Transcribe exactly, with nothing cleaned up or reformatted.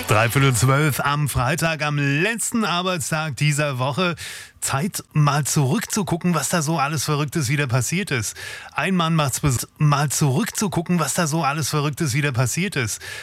Dreiviertel zwölf am Freitag, am letzten Arbeitstag dieser Woche. Zeit, mal zurückzugucken, was da so alles Verrücktes wieder passiert ist. Ein Mann macht's bis mal zurückzugucken, was da so alles Verrücktes wieder passiert ist.